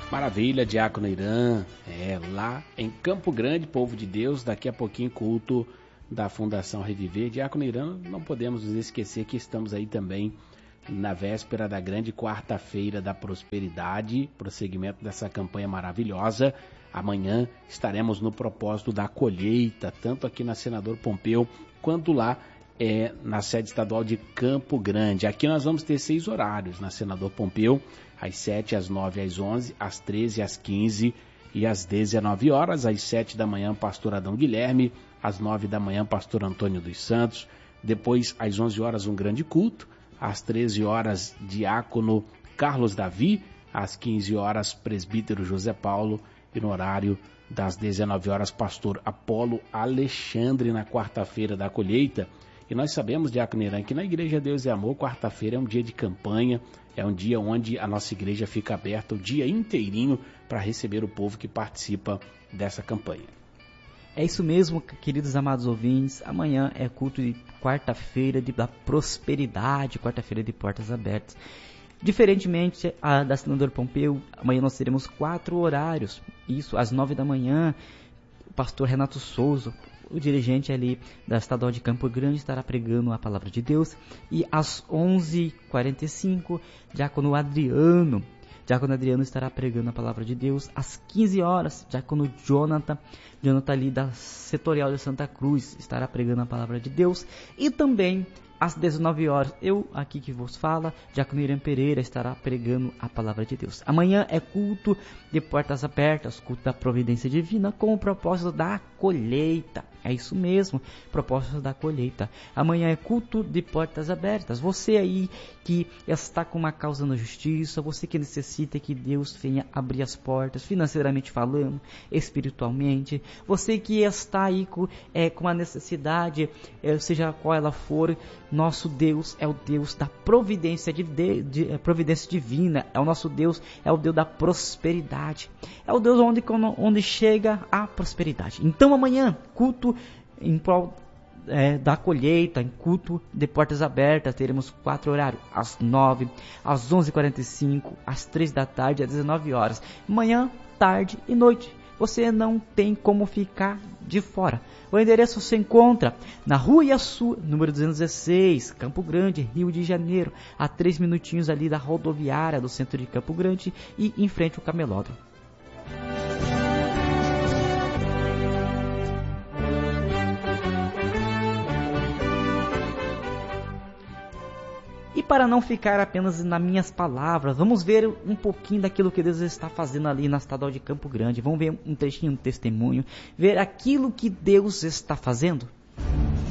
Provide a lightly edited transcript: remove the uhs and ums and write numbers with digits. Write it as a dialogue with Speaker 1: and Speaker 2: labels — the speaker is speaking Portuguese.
Speaker 1: Maravilha, Diácono Irã. Lá em Campo Grande, povo de Deus, daqui a pouquinho culto da Fundação Reviver. Diácono Irã, não podemos nos esquecer que estamos aí também na véspera da grande quarta-feira da prosperidade, prosseguimento dessa campanha maravilhosa. Amanhã estaremos no propósito da colheita, tanto aqui na Senador Pompeu, quanto lá na sede estadual de Campo Grande. Aqui nós vamos ter 6 horários na Senador Pompeu, às 7, às 9, às 11, às 13, às 15 e às 19 horas. Às 7 da manhã, pastor Adão Guilherme, às 9 da manhã, pastor Antônio dos Santos. Depois, às 11 horas, um grande culto. Às 13 horas, diácono Carlos Davi. Às 15 horas, presbítero José Paulo. E no horário das 19 horas, pastor Apolo Alexandre, na quarta-feira da colheita. E nós sabemos, Diácono Irã, que na Igreja Deus é Amor, quarta-feira é um dia de campanha, é um dia onde a nossa igreja fica aberta o dia inteirinho para receber o povo que participa dessa campanha.
Speaker 2: É isso mesmo, queridos amados ouvintes. Amanhã é culto de quarta-feira da prosperidade, quarta-feira de portas abertas. Diferentemente da Senador Pompeu, amanhã nós teremos 4 horários. Isso, às 9 da manhã, o pastor Renato Souza, o dirigente ali da Estadual de Campo Grande, estará pregando a palavra de Deus. E às 11h45, Diácono Adriano estará pregando a palavra de Deus. Às 15 horas, Diácono Jonathan ali da Setorial de Santa Cruz, estará pregando a palavra de Deus. E também às 19 horas, eu aqui que vos fala, Diácono Irã Pereira, estará pregando a palavra de Deus. Amanhã é culto de portas abertas, culto da providência divina, com o propósito da colheita. É isso mesmo, propósito da colheita. Amanhã é culto de portas abertas. Você aí que está com uma causa na justiça, você que necessita que Deus venha abrir as portas, financeiramente falando, espiritualmente. Você que está aí com uma necessidade, seja qual ela for, nosso Deus é o Deus da providência, providência divina. É o nosso Deus, é o Deus da prosperidade. É o Deus onde chega a prosperidade. Então amanhã, culto em prol da colheita, em culto de portas abertas, teremos 4 horários, às 9, às 11h45, às 3 da tarde, às 19 horas. Manhã, tarde e noite. Você não tem como ficar de fora. O endereço se encontra na Rua Iaçu, número 216, Campo Grande, Rio de Janeiro, a 3 minutinhos ali da rodoviária do centro de Campo Grande e em frente ao camelódromo. E para não ficar apenas nas minhas palavras, vamos ver um pouquinho daquilo que Deus está fazendo ali na Estadual de Campo Grande. Vamos ver um trechinho, um testemunho, ver aquilo que Deus está fazendo.